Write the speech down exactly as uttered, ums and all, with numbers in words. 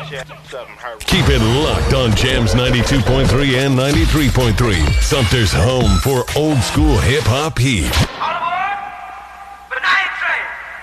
Keep it locked on Jams ninety-two point three and ninety-three point three. Sumter's home for old school hip hop heat.